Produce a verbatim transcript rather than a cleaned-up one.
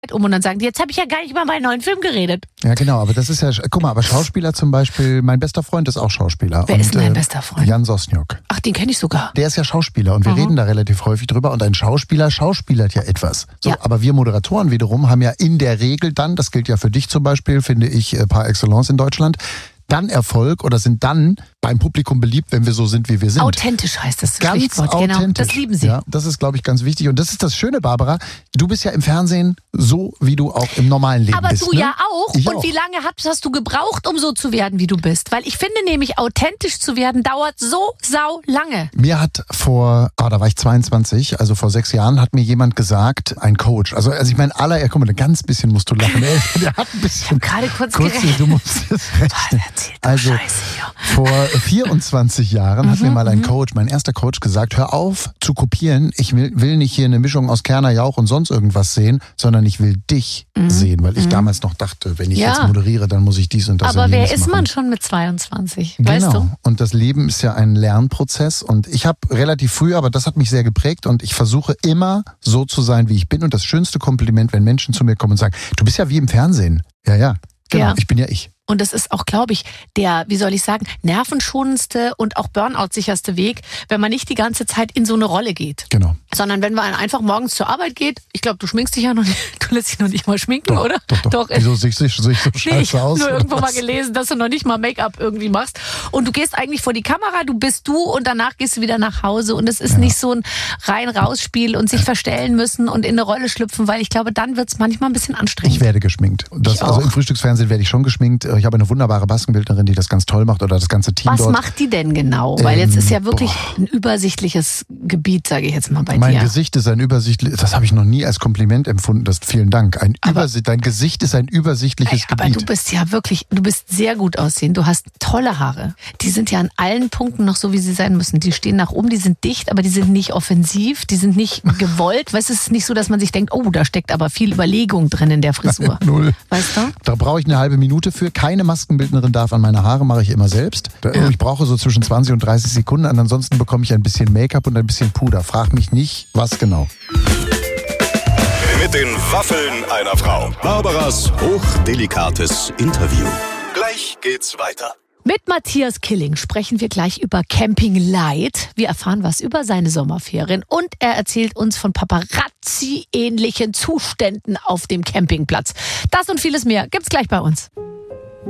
um und dann sagen die, jetzt habe ich ja gar nicht über meinen neuen Film geredet. Ja, genau, aber das ist ja, guck mal, aber Schauspieler zum Beispiel, mein bester Freund ist auch Schauspieler. Wer und, ist denn dein äh, bester Freund? Jan Sosniok. Ach, den kenne ich sogar. Der ist ja Schauspieler und wir Mhm. reden da relativ häufig drüber und ein Schauspieler schauspielert ja etwas. So, Ja. aber wir Moderatoren wiederum haben ja in der Regel dann, das gilt ja für dich zum Beispiel, finde ich, äh, par excellence in Deutschland, dann Erfolg oder sind dann beim Publikum beliebt, wenn wir so sind, wie wir sind. Authentisch heißt das Ganz Sprichwort, authentisch. genau. Das lieben sie. Ja, das ist, glaube ich, ganz wichtig. Und das ist das Schöne, Barbara. Du bist ja im Fernsehen so, wie du auch im normalen Leben Aber bist. du ne? ja auch. Ich Und auch. wie lange hast, hast du gebraucht, um so zu werden, wie du bist? Weil ich finde nämlich, authentisch zu werden, dauert so sau lange. Mir hat vor, ah, da war ich zweiundzwanzig, also vor sechs Jahren, hat mir jemand gesagt, ein Coach. Also, also ich meine, aller, ja, guck mal, ein ganz bisschen musst du lachen. Ey, der hat ein bisschen. Ich habe gerade kurz kurz, gerechnet. du musst es rechnen. Boah, erzählt doch Also, Scheiße hier. vor vierundzwanzig Jahren hat mir mal ein Coach, mein erster Coach, gesagt, hör auf zu kopieren. Ich will, will nicht hier eine Mischung aus Kerner, Jauch und sonst irgendwas sehen, sondern ich will dich sehen, weil ich damals noch dachte, wenn ich Ja. jetzt moderiere, dann muss ich dies und das Aber und wer jenes ist machen. man schon mit zweiundzwanzig? Genau. Weißt du? Und das Leben ist ja ein Lernprozess und ich habe relativ früh, aber das hat mich sehr geprägt und ich versuche immer so zu sein, wie ich bin. Und das schönste Kompliment, wenn Menschen zu mir kommen und sagen, du bist ja wie im Fernsehen. Ja, ja, genau, Ja. ich bin ja ich. Und das ist auch, glaube ich, der, wie soll ich sagen, nervenschonendste und auch Burnout-sicherste Weg, wenn man nicht die ganze Zeit in so eine Rolle geht. Genau. Sondern wenn man einfach morgens zur Arbeit geht, ich glaube, du schminkst dich ja noch nicht, du lässt dich noch nicht mal schminken, Doch, oder? Doch, doch. äh, Wieso sehe ich, sehe ich so Nee, scheiße ich habe aus? nur oder irgendwo was? mal gelesen, dass du noch nicht mal Make-up irgendwie machst. Und du gehst eigentlich vor die Kamera, du bist du und danach gehst du wieder nach Hause. Und es ist Ja. nicht so ein Rein-Raus-Spiel und sich verstellen müssen und in eine Rolle schlüpfen, weil ich glaube, dann wird es manchmal ein bisschen anstrengend. Ich werde geschminkt. Das, Ich also auch. im Frühstücksfernsehen werde ich schon geschminkt. Ich habe eine wunderbare Maskenbildnerin, die das ganz toll macht oder das ganze Team Was dort. macht die denn genau? Weil jetzt Ähm, ist ja wirklich boah. ein übersichtliches Gebiet, sage ich jetzt mal bei Mein dir. Gesicht ist ein übersichtliches, das habe ich noch nie als Kompliment empfunden. Das, vielen Dank. Ein Aber- Übersi- Dein Gesicht ist ein übersichtliches Ey, aber Gebiet. du bist ja wirklich, du bist sehr gut aussehen. Du hast tolle Haare. Die sind ja an allen Punkten noch so, wie sie sein müssen. Die stehen nach oben, die sind dicht, aber die sind nicht offensiv, die sind nicht gewollt. Weißt du, es ist nicht so, dass man sich denkt, oh, da steckt aber viel Überlegung drin in der Frisur. Null. Weißt du? Da brauche ich eine halbe Minute für. Keine Maskenbildnerin darf an meine Haare, mache ich immer selbst. Da- Ich brauche so zwischen zwanzig und dreißig Sekunden. Und ansonsten bekomme ich ein bisschen Make-up und ein bisschen Puder. Frag mich nicht, was genau. Mit den Waffeln einer Frau. Barbaras hochdelikates Interview. Gleich geht's weiter. Mit Matthias Killing sprechen wir gleich über Camping Light. Wir erfahren was über seine Sommerferien und er erzählt uns von Paparazzi-ähnlichen Zuständen auf dem Campingplatz. Das und vieles mehr gibt's gleich bei uns.